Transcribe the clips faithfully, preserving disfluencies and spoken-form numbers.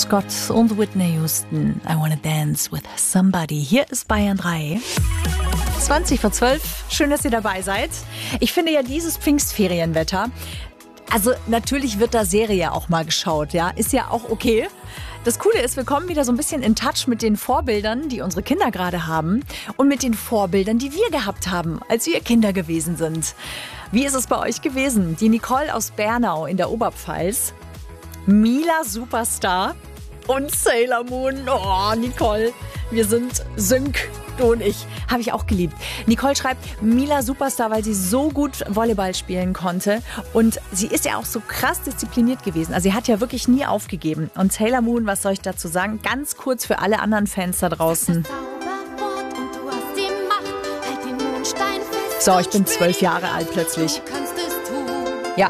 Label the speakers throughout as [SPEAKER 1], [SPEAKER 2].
[SPEAKER 1] Scott und Whitney Houston. I Wanna Dance with Somebody. Hier ist Bayern drei. zwanzig vor zwölf. Schön, dass ihr dabei seid. Ich finde ja dieses Pfingstferienwetter, also natürlich wird da Serie auch mal geschaut, ja, ist ja auch okay. Das Coole ist, wir kommen wieder so ein bisschen in Touch mit den Vorbildern, die unsere Kinder gerade haben und mit den Vorbildern, die wir gehabt haben, als wir Kinder gewesen sind. Wie ist es bei euch gewesen? Die Nicole aus Bernau in der Oberpfalz, Mila Superstar und Sailor Moon. Oh, Nicole, wir sind Sync, du und ich. Habe ich auch geliebt. Nicole schreibt, Mila Superstar, weil sie so gut Volleyball spielen konnte. Und sie ist ja auch so krass diszipliniert gewesen. Also sie hat ja wirklich nie aufgegeben. Und Sailor Moon, was soll ich dazu sagen? Ganz kurz für alle anderen Fans da draußen. So, ich bin zwölf Jahre alt plötzlich. Ja.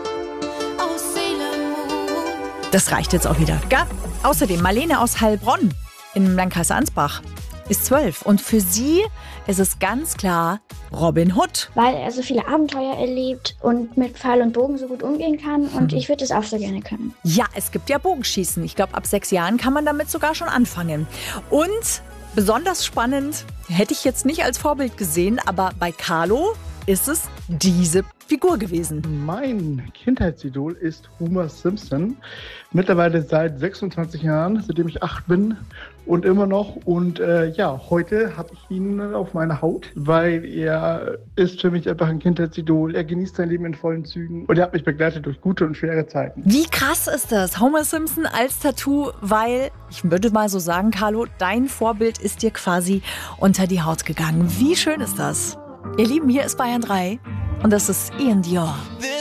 [SPEAKER 1] Das reicht jetzt auch wieder. Ja. Außerdem Marlene aus Heilbronn in Landkreis Ansbach ist zwölf. Und für sie ist es ganz klar Robin Hood.
[SPEAKER 2] Weil er so viele Abenteuer erlebt und mit Pfeil und Bogen so gut umgehen kann. Und ich würde es auch so gerne können.
[SPEAKER 1] Ja, es gibt ja Bogenschießen. Ich glaube, ab sechs Jahren kann man damit sogar schon anfangen. Und besonders spannend, hätte ich jetzt nicht als Vorbild gesehen, aber bei Carlo ist es diese Figur gewesen.
[SPEAKER 3] Mein Kindheitsidol ist Homer Simpson. Mittlerweile seit sechsundzwanzig Jahren, seitdem ich acht bin und immer noch. Und äh, ja, heute habe ich ihn auf meiner Haut, weil er ist für mich einfach ein Kindheitsidol. Er genießt sein Leben in vollen Zügen und er hat mich begleitet durch gute und schwere Zeiten.
[SPEAKER 1] Wie krass ist das? Homer Simpson als Tattoo, weil, ich würde mal so sagen, Carlo, dein Vorbild ist dir quasi unter die Haut gegangen. Wie schön ist das? Ihr Lieben, hier ist Bayern drei und das ist Ian Dior.